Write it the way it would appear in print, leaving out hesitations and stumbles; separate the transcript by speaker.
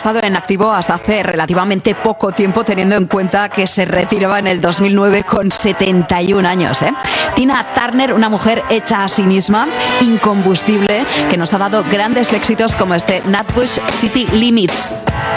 Speaker 1: estado en activo hasta hace relativamente poco tiempo, teniendo en cuenta que se retiraba en el 2009 con 71 años. Tina Turner, una mujer hecha a sí misma, incombustible, que nos ha dado grandes éxitos como este Nutbush City Limits.